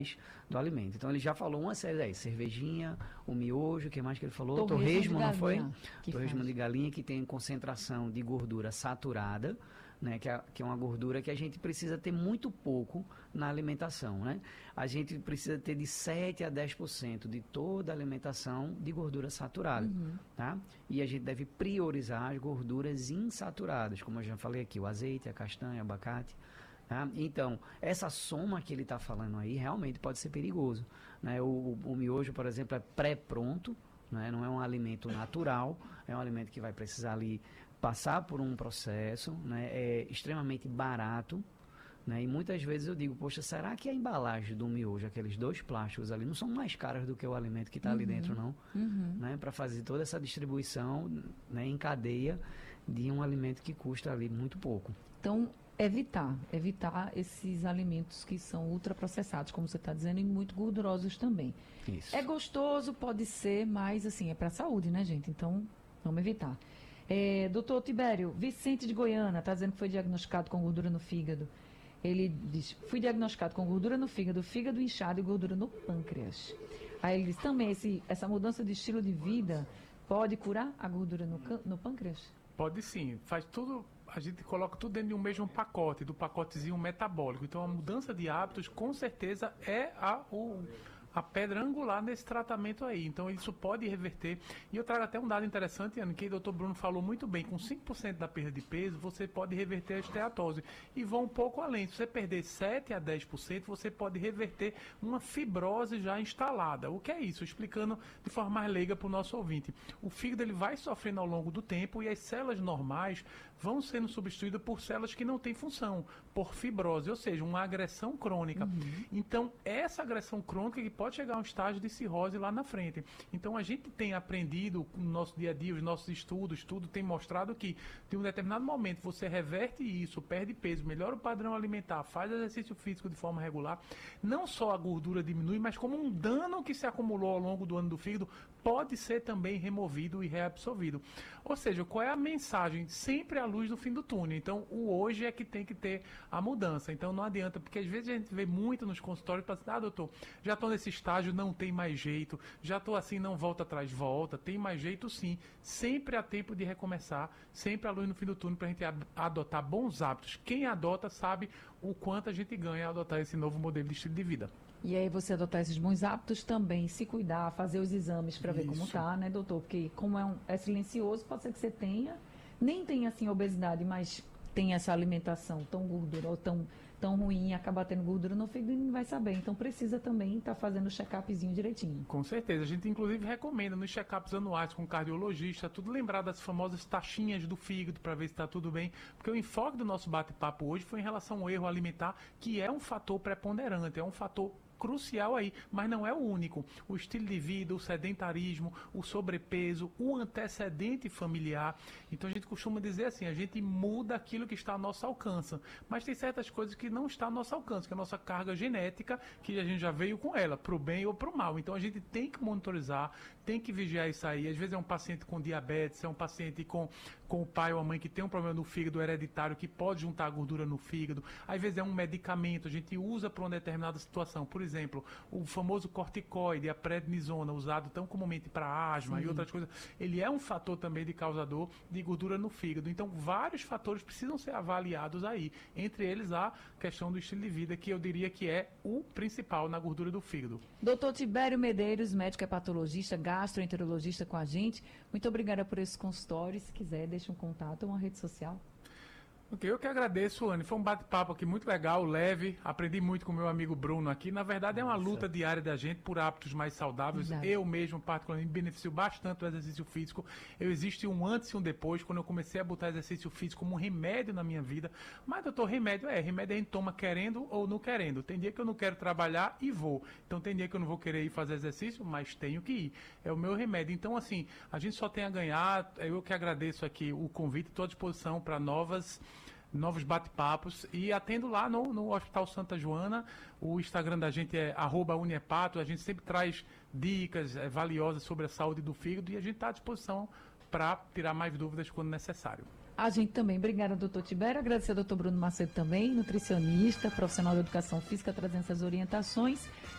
do alimento. Então ele já falou uma série aí, cervejinha, o miojo, o que mais que ele falou? Torresmo, Não foi? Torresmo De galinha, que tem concentração de gordura saturada, né, que é uma gordura que a gente precisa ter muito pouco na alimentação, né? A gente precisa ter de 7 a 10% de toda a alimentação de gordura saturada, tá? E a gente deve priorizar as gorduras insaturadas, como eu já falei aqui, o azeite, a castanha, o abacate. Tá? Então, essa soma que ele está falando aí realmente pode ser perigoso, né? O miojo, por exemplo, é pré-pronto, né? Não é um alimento natural, é um alimento que vai precisar ali passar por um processo, né? É extremamente barato, né? E muitas vezes eu digo, poxa, será que a embalagem do miojo, aqueles 2 plásticos ali, não são mais caras do que o alimento que está ali dentro, não? Né? Para fazer toda essa distribuição, né, em cadeia de um alimento que custa ali muito pouco. Então, evitar esses alimentos que são ultraprocessados, como você está dizendo, e muito gordurosos também. Isso. É gostoso, pode ser, mas assim, é para a saúde, né, gente? Então, vamos evitar. Doutor Tibério, Vicente de Goiânia está dizendo que foi diagnosticado com gordura no fígado. Ele diz, fui diagnosticado com gordura no fígado inchado e gordura no pâncreas. Aí ele diz, também essa mudança de estilo de vida pode curar a gordura no pâncreas? Pode sim, faz tudo, a gente coloca tudo dentro de um mesmo pacote, do pacotezinho metabólico. Então a mudança de hábitos com certeza é a pedra angular nesse tratamento aí. Então isso pode reverter. E eu trago até um dado interessante, Ana, que o Dr. Bruno falou muito bem, com 5% da perda de peso, você pode reverter a esteatose. E vão um pouco além. Se você perder 7 a 10%, você pode reverter uma fibrose já instalada. O que é isso? Explicando de forma mais leiga para o nosso ouvinte. O fígado ele vai sofrendo ao longo do tempo e as células normais vão sendo substituídas por células que não têm função, por fibrose, ou seja, uma agressão crônica. Então, essa agressão crônica que pode chegar a um estágio de cirrose lá na frente. Então, a gente tem aprendido no nosso dia a dia, os nossos estudos, tudo tem mostrado que, de um determinado momento, você reverte isso, perde peso, melhora o padrão alimentar, faz exercício físico de forma regular, não só a gordura diminui, mas como um dano que se acumulou ao longo do ano do fígado pode ser também removido e reabsorvido. Ou seja, qual é a mensagem? Sempre a luz do fim do túnel. Então, o hoje é que tem que ter a mudança. Então, não adianta, porque às vezes a gente vê muito nos consultórios e fala assim, doutor, já estou nesse estágio, não tem mais jeito, já estou assim, não volta atrás, volta, tem mais jeito sim. Sempre há tempo de recomeçar, sempre a luz no fim do túnel para a gente adotar bons hábitos. Quem adota sabe o quanto a gente ganha ao adotar esse novo modelo de estilo de vida. E aí você adotar esses bons hábitos também, se cuidar, fazer os exames para ver como tá, né, doutor? Porque como é silencioso, pode ser que você nem tenha assim obesidade, mas tem essa alimentação tão gordurosa, tão ruim, acaba tendo gordura no fígado e não vai saber. Então precisa também estar fazendo o check-upzinho direitinho. Com certeza. A gente inclusive recomenda nos check-ups anuais com o cardiologista, tudo lembrar das famosas taxinhas do fígado para ver se está tudo bem. Porque o enfoque do nosso bate-papo hoje foi em relação ao erro alimentar, que é um fator preponderante, é um fator crucial aí, mas não é o único. O estilo de vida, o sedentarismo, o sobrepeso, o antecedente familiar. Então a gente costuma dizer assim, a gente muda aquilo que está ao nosso alcance, mas tem certas coisas que não está ao nosso alcance, que é a nossa carga genética, que a gente já veio com ela, para o bem ou para o mal. Então a gente tem que monitorizar, tem que vigiar isso aí. Às vezes é um paciente com diabetes, é um paciente com o pai ou a mãe que tem um problema no fígado hereditário, que pode juntar gordura no fígado. Às vezes é um medicamento, a gente usa para uma determinada situação. Por exemplo, o famoso corticoide, a prednisona, usado tão comumente para asma e outras coisas, ele é um fator também de causador de gordura no fígado. Então, vários fatores precisam ser avaliados aí. Entre eles, a questão do estilo de vida, que eu diria que é o principal na gordura do fígado. Doutor Tibério Medeiros, médico hepatologista, gastroenterologista com a gente. Muito obrigada por esse consultório. Se quiser, deixa um contato ou uma rede social. Ok, eu que agradeço, Anne. Foi um bate-papo aqui muito legal, leve. Aprendi muito com o meu amigo Bruno aqui. Na verdade, é uma luta diária da gente por hábitos mais saudáveis. Exato. Eu mesmo, particularmente, me beneficio bastante do exercício físico. Existe um antes e um depois, quando eu comecei a botar exercício físico como um remédio na minha vida. Mas, doutor, remédio a gente toma querendo ou não querendo. Tem dia que eu não quero trabalhar e vou. Então, tem dia que eu não vou querer ir fazer exercício, mas tenho que ir. É o meu remédio. Então, assim, a gente só tem a ganhar. Eu que agradeço aqui o convite. Estou à disposição para novos bate-papos e atendo lá no Hospital Santa Joana. O Instagram da gente é @uniepato. A gente sempre traz dicas valiosas sobre a saúde do fígado e a gente está à disposição para tirar mais dúvidas quando necessário. A gente também. Obrigada, doutor Tibério. Agradecer ao doutor Bruno Macedo também, nutricionista, profissional da educação física, trazendo essas orientações.